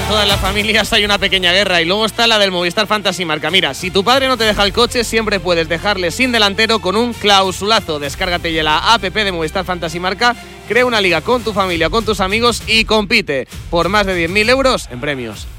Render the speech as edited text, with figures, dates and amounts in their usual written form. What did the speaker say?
todas las familias hay una pequeña guerra y luego está la del Movistar Fantasy Marca. Mira, si tu padre no te deja el coche, siempre puedes dejarle sin delantero con un clausulazo. Descárgate ya la app de Movistar Fantasy Marca, crea una liga con tu familia, con tus amigos y compite por más de 10.000 euros en premios.